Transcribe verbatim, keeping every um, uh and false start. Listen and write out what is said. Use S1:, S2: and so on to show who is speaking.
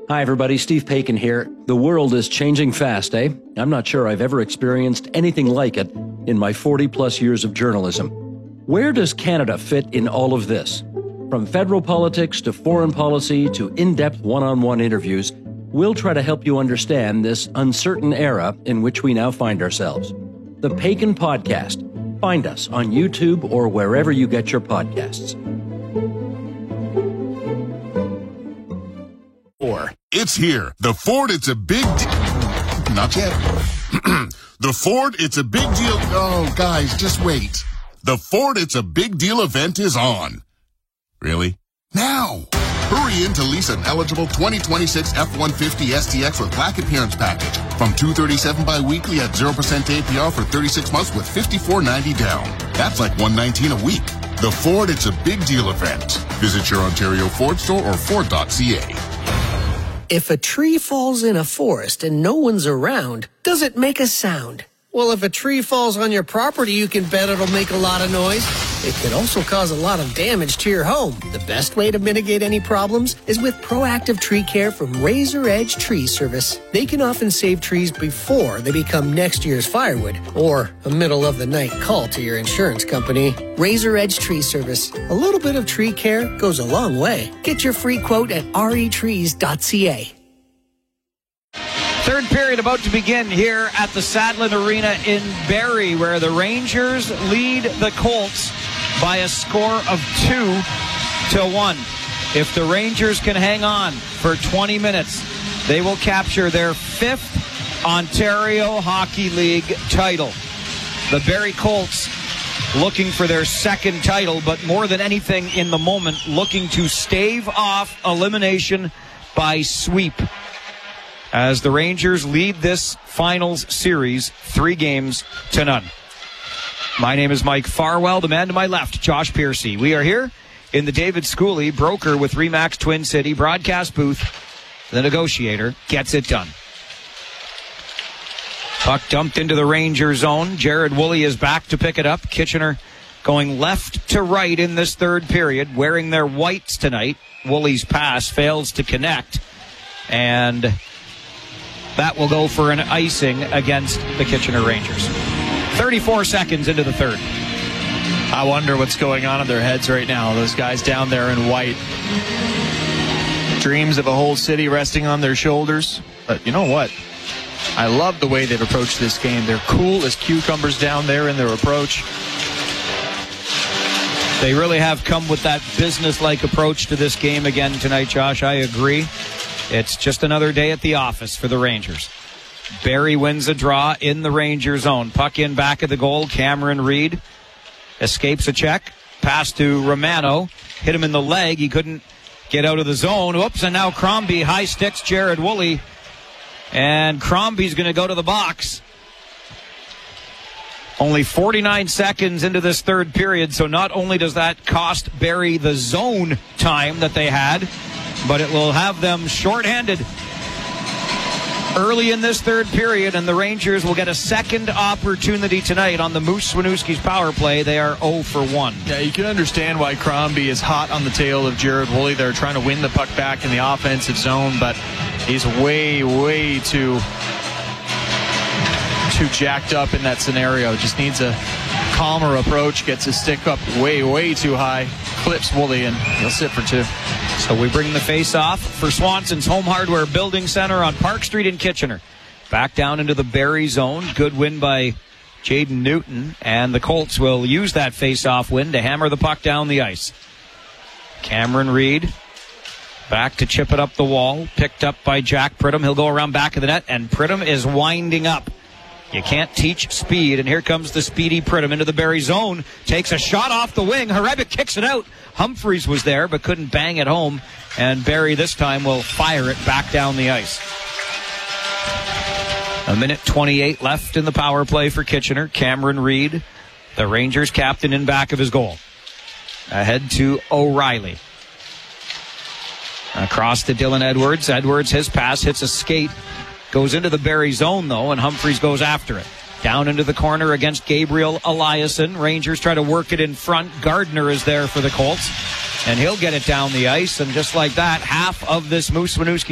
S1: Hi, everybody. Steve Paikin here. The world is changing fast, eh? I'm not sure I've ever experienced anything like it in my forty-plus years of journalism. Where does Canada fit in all of this? From federal politics to foreign policy to in-depth one-on-one interviews, we'll try to help you understand this uncertain era in which we now find ourselves. The Paikin Podcast. Find us on YouTube or wherever you get your podcasts.
S2: It's here. The Ford, it's a big deal. Not yet. The Ford, it's a big deal. Oh, guys, just wait. The Ford, it's a big deal event is on. Really? Now. Hurry in to lease an eligible twenty twenty-six F one fifty S T X with black appearance package from two hundred thirty-seven dollars bi-weekly at zero percent A P R for thirty-six months with fifty-four ninety down. That's like one hundred nineteen dollars a week. The Ford, it's a big deal event. Visit your Ontario Ford store or Ford dot C A.
S3: If a tree falls in a forest and no one's around, does it make a sound? Well, if a tree falls on your property, you can bet it'll make a lot of noise. It could also cause a lot of damage to your home. The best way to mitigate any problems is with proactive tree care from Razor Edge Tree Service. They can often save trees before they become next year's firewood or a middle-of-the-night call to your insurance company. Razor Edge Tree Service. A little bit of tree care goes a long way. Get your free quote at r e trees dot c a.
S4: Third period about to begin here at the Sadlon Arena in Barrie, where the Rangers lead the Colts by a score of two to one. If the Rangers can hang on for twenty minutes, they will capture their fifth Ontario Hockey League title. The Barrie Colts looking for their second title, but more than anything in the moment, looking to stave off elimination by sweep, as the Rangers lead this finals series three games to none. My name is Mike Farwell. The man to my left, Josh Piercy. We are here in the David Schooley broker with Remax Twin City broadcast booth. The negotiator gets it done. Puck dumped into the Ranger zone. Jared Woolley is back to pick it up. Kitchener going left to right in this third period, wearing their whites tonight. Woolley's pass fails to connect, and that will go for an icing against the Kitchener Rangers. thirty-four seconds into the third.
S5: I wonder what's going on in their heads right now. Those guys down there in white. Dreams of a whole city resting on their shoulders. But you know what? I love the way they've approached this game. They're cool as cucumbers down there in their approach.
S4: They really have come with that business-like approach to this game again tonight, Josh. I agree. It's just another day at the office for the Rangers. Barrie wins a draw in the Ranger zone. Puck in back of the goal. Cameron Reid escapes a check. Pass to Romano. Hit him in the leg. He couldn't get out of the zone. Whoops, and now Crombie high sticks Jared Woolley. And Crombie's going to go to the box. Only forty-nine seconds into this third period, so not only does that cost Barrie the zone time that they had, but it will have them shorthanded early in this third period, and the Rangers will get a second opportunity tonight on the Moose Swinewski's power play. They are oh for one.
S5: Yeah, you can understand why Crombie is hot on the tail of Jared Woolley. They're trying to win the puck back in the offensive zone, but he's way, way too, too jacked up in that scenario. Just needs a calmer approach, gets his stick up way, way too high, clips Woolley, and he'll sit for two.
S4: So we bring the face-off for Swanson's Home Hardware Building Center on Park Street in Kitchener. Back down into the Barrie zone. Good win by Jaden Newton. And the Colts will use that face-off win to hammer the puck down the ice. Cameron Reid back to chip it up the wall. Picked up by Jack Pridham. He'll go around back of the net, and Pridham is winding up. You can't teach speed, and here comes the speedy Pridham into the Barrie zone. Takes a shot off the wing. Harebic kicks it out. Humphreys was there, but couldn't bang it home, and Barrie this time will fire it back down the ice. A minute twenty-eight left in the power play for Kitchener. Cameron Reid, the Rangers captain, in back of his goal. Ahead to O'Reilly. Across to Dylan Edwards. Edwards, his pass hits a skate. Goes into the Barrie zone, though, and Humphreys goes after it. Down into the corner against Gabriel Eliasson. Rangers try to work it in front. Gardner is there for the Colts, and he'll get it down the ice. And just like that, half of this Moose Swinewski